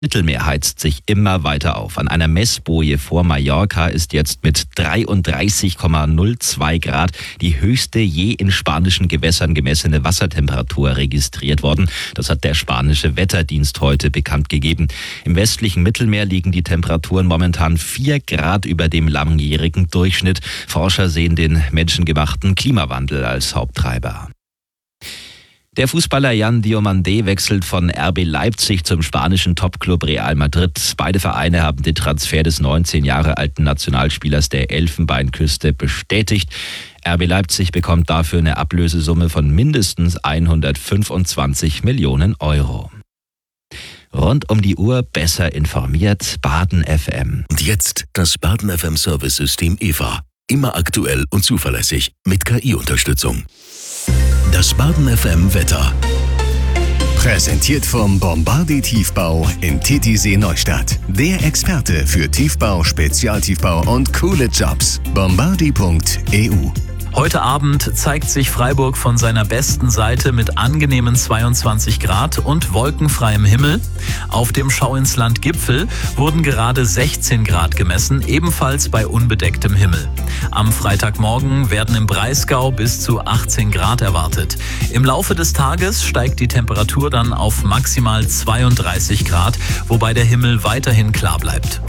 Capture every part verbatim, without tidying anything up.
Mittelmeer heizt sich immer weiter auf. An einer Messboje vor Mallorca ist jetzt mit dreiunddreißig Komma null zwei Grad die höchste je in spanischen Gewässern gemessene Wassertemperatur registriert worden. Das hat der spanische Wetterdienst heute bekannt gegeben. Im westlichen Mittelmeer liegen die Temperaturen momentan vier Grad über dem langjährigen Durchschnitt. Forscher sehen den menschengemachten Klimawandel als Haupttreiber. Der Fußballer Yan Diomandé wechselt von R B Leipzig zum spanischen Topclub Real Madrid. Beide Vereine haben den Transfer des neunzehn Jahre alten Nationalspielers der Elfenbeinküste bestätigt. R B Leipzig bekommt dafür eine Ablösesumme von mindestens hundertfünfundzwanzig Millionen Euro. Rund um die Uhr besser informiert, Baden F M. Und jetzt das Baden F M Service-System E V A. Immer aktuell und zuverlässig mit K I-Unterstützung. Das Baden F M Wetter. Präsentiert vom Bombardier Tiefbau in Titisee Neustadt. Der Experte für Tiefbau, Spezialtiefbau und coole Jobs. bombardier punkt e u. Heute Abend zeigt sich Freiburg von seiner besten Seite mit angenehmen zweiundzwanzig Grad und wolkenfreiem Himmel. Auf dem Schau ins Land Gipfel wurden gerade sechzehn Grad gemessen, ebenfalls bei unbedecktem Himmel. Am Freitagmorgen werden im Breisgau bis zu achtzehn Grad erwartet. Im Laufe des Tages steigt die Temperatur dann auf maximal zweiunddreißig Grad, wobei der Himmel weiterhin klar bleibt.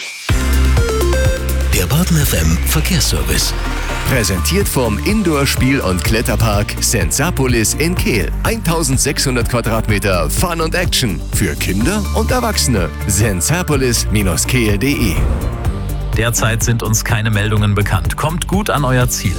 Der Baden F M Verkehrsservice. Präsentiert vom Indoor-Spiel- und Kletterpark Sensapolis in Kehl. eintausendsechshundert Quadratmeter Fun und Action für Kinder und Erwachsene. sensapolis Bindestrich kehl punkt de. Derzeit sind uns keine Meldungen bekannt. Kommt gut an euer Ziel.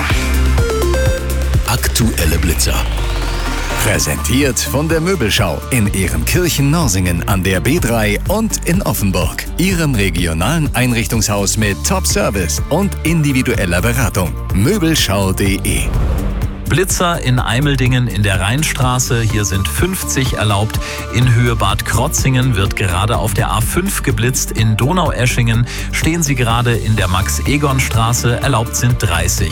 Aktuelle Blitzer. Präsentiert von der Möbelschau in Ehrenkirchen-Norsingen an der B drei und in Offenburg. Ihrem regionalen Einrichtungshaus mit Top-Service und individueller Beratung. möbelschau punkt de. Blitzer in Eimeldingen in der Rheinstraße. Hier sind fünfzig erlaubt. In Höhe Bad Krotzingen wird gerade auf der A fünf geblitzt. In Donaueschingen stehen sie gerade in der Max-Egon-Straße. Erlaubt sind dreißig.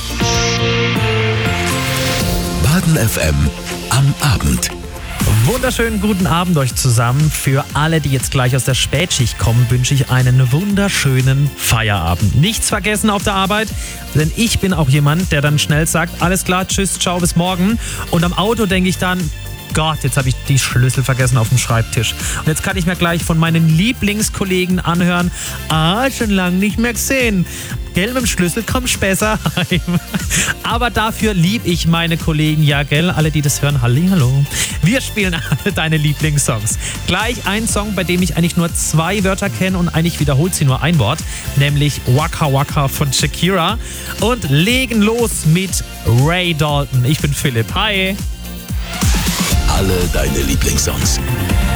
Baden F M am Abend. Wunderschönen guten Abend euch zusammen. Für alle, die jetzt gleich aus der Spätschicht kommen, wünsche ich einen wunderschönen Feierabend. Nichts vergessen auf der Arbeit, denn ich bin auch jemand, der dann schnell sagt, alles klar, tschüss, ciao, bis morgen. Und am Auto denke ich dann, Gott, jetzt habe ich die Schlüssel vergessen auf dem Schreibtisch. Und jetzt kann ich mir gleich von meinen Lieblingskollegen anhören, ah, schon lange nicht mehr gesehen. Gell, mit dem Schlüssel kommst du besser heim. Aber dafür liebe ich meine Kollegen, ja gell, alle, die das hören, hallihallo. Wir spielen alle deine Lieblingssongs. Gleich ein Song, bei dem ich eigentlich nur zwei Wörter kenne und eigentlich wiederholt sie nur ein Wort, nämlich Waka Waka von Shakira. Und legen los mit Ray Dalton. Ich bin Philipp, hi. Alle deine Lieblingssongs.